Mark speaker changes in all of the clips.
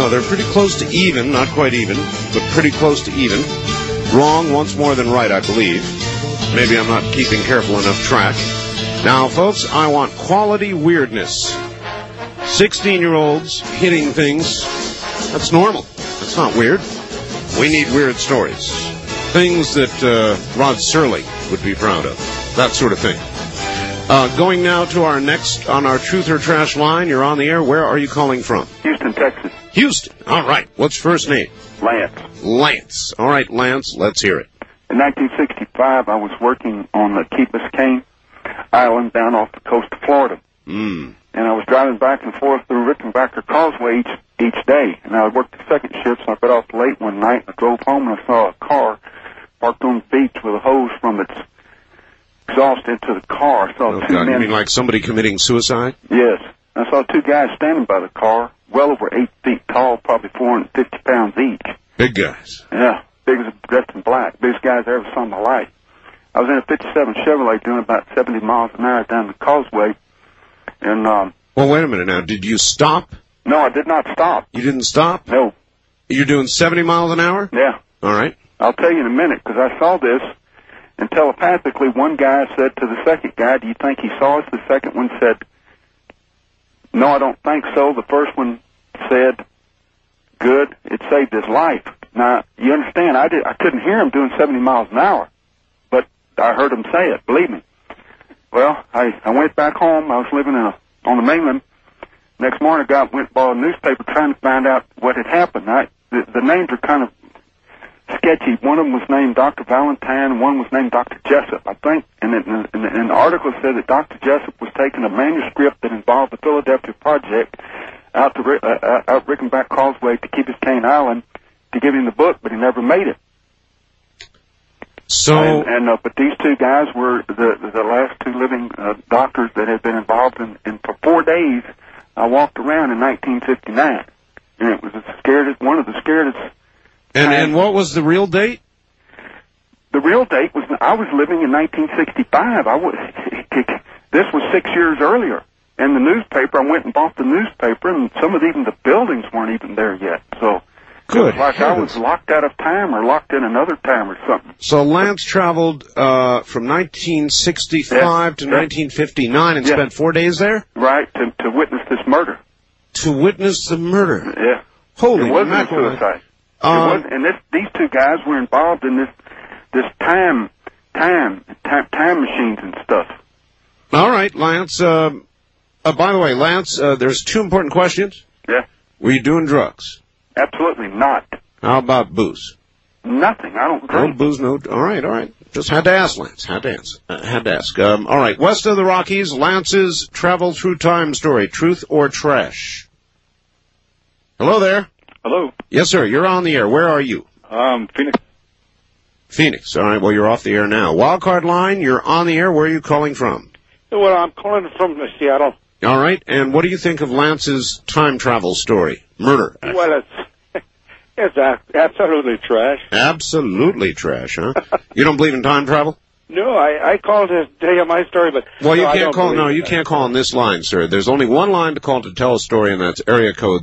Speaker 1: Well, they're pretty close to even, not quite even, but pretty close to even. Wrong once more than right, I believe. Maybe I'm not keeping careful enough track. Now, folks, I want quality weirdness. 16-year-olds hitting things, that's normal. That's not weird. We need weird stories. Things that Rod Serling would be proud of. That sort of thing. Going now to our next, on our Truth or Trash line. You're on the air. Where are you calling from?
Speaker 2: Houston, Texas.
Speaker 1: Houston. All right. What's first name?
Speaker 2: Lance.
Speaker 1: Lance. All right, Lance, let's hear it.
Speaker 2: In 1965, I was working on the Key Biscayne Island down off the coast of Florida. And I was driving back and forth through Rickenbacker Causeway each day. And I worked the second shift, so I got off late one night. I drove home and I saw a car parked on the beach with a hose from its exhaust into the car. I saw two men.
Speaker 1: You mean like somebody committing suicide?
Speaker 2: Yes. I saw two guys standing by the car, well over 8 feet tall, probably 450 pounds each.
Speaker 1: Big guys.
Speaker 2: Yeah, big as dressed in black. Biggest guys I ever saw in my life. I was in a 57 Chevrolet doing about 70 miles an hour down the causeway. And,
Speaker 1: well, wait a minute now. Did you stop?
Speaker 2: No, I did not stop.
Speaker 1: You didn't stop?
Speaker 2: No.
Speaker 1: You're doing 70 miles an hour?
Speaker 2: Yeah.
Speaker 1: All right.
Speaker 2: I'll tell you in a minute, because I saw this, and telepathically one guy said to the second guy, "Do you think he saw us?" The second one said, "No, I don't think so." The first one said, "Good, it saved his life." Now, you understand, I couldn't hear him doing 70 miles an hour, but I heard him say it, believe me. Well, I went back home. I was living on the mainland. Next morning, I went and bought a newspaper trying to find out what had happened. The names are kind of sketchy. One of them was named Dr. Valentine, and one was named Dr. Jessup, I think. And the article said that Dr. Jessup was taking a manuscript that involved the Philadelphia Project out Rickenback Causeway to Key Biscayne Island to give him the book, but he never made it.
Speaker 1: So,
Speaker 2: but these two guys were the last two living doctors that had been involved in. And for 4 days, I walked around in 1959, and it was one of the scariest.
Speaker 1: And what was the real date?
Speaker 2: The real date was I was living in 1965. This was 6 years earlier. And the newspaper, I went and bought the newspaper, and some of the buildings weren't even there yet. So
Speaker 1: good.
Speaker 2: It was like heavens. I was locked out of time or locked in another time or something.
Speaker 1: So Lance traveled from 1965 to 1959 and spent 4 days there?
Speaker 2: Right, to witness this murder.
Speaker 1: To witness the murder?
Speaker 2: Yeah.
Speaker 1: Holy
Speaker 2: It wasn't
Speaker 1: mackerel.
Speaker 2: a suicide. And these two guys were involved in this time machines and stuff.
Speaker 1: All right, Lance. By the way, Lance, there's two important questions.
Speaker 2: Yeah.
Speaker 1: Were you doing drugs?
Speaker 2: Absolutely not.
Speaker 1: How about booze?
Speaker 2: Nothing. I don't drink.
Speaker 1: No booze, no. All right. Just had to ask, Lance. Had to ask. All right. West of the Rockies, Lance's travel through time story. Truth or trash? Hello there.
Speaker 3: Hello.
Speaker 1: Yes, sir. You're on the air. Where are you?
Speaker 3: Phoenix.
Speaker 1: Phoenix. All right. Well, you're off the air now. Wildcard line. You're on the air. Where are you calling from?
Speaker 3: Well, I'm calling from Seattle.
Speaker 1: All right. And what do you think of Lance's time travel story? Murder.
Speaker 3: Well, it's absolutely trash.
Speaker 1: Absolutely trash, huh? You don't believe in time travel?
Speaker 3: No, I called to tell you my story, but
Speaker 1: well, you can't call. No, you can't call on this line, sir. There's only one line to call to tell a story, and that's area code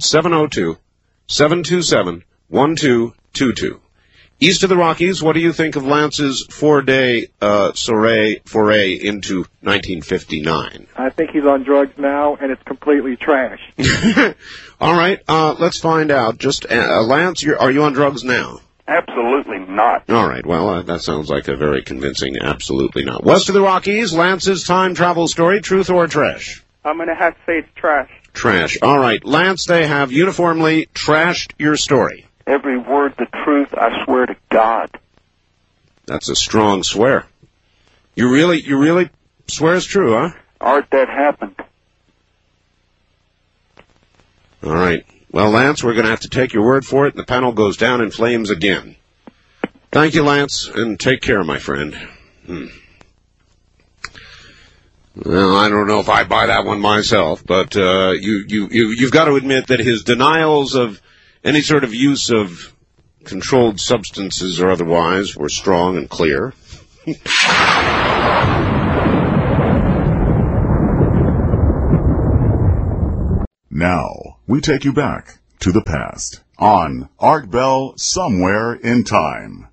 Speaker 1: 702-727-1222. East of the Rockies, what do you think of Lance's four-day foray into 1959?
Speaker 4: I think he's on drugs now, and it's completely trash.
Speaker 1: All right, let's find out. Just Lance, are you on drugs now?
Speaker 2: Absolutely not.
Speaker 1: All right, well, that sounds like a very convincing absolutely not. West of the Rockies, Lance's time travel story, truth or trash?
Speaker 4: I'm going to have to say it's trash.
Speaker 1: Trash. All right, Lance, they have uniformly trashed your story.
Speaker 2: Every word the truth, I swear to God.
Speaker 1: That's a strong swear. You really swear it's true, huh?
Speaker 2: Art, that happened.
Speaker 1: All right. Well, Lance, we're going to have to take your word for it, and the panel goes down in flames again. Thank you, Lance, and take care, my friend. Well, I don't know if I buy that one myself, but you've got to admit that his denials of any sort of use of controlled substances or otherwise were strong and clear.
Speaker 5: Now, we take you back to the past on Art Bell Somewhere in Time.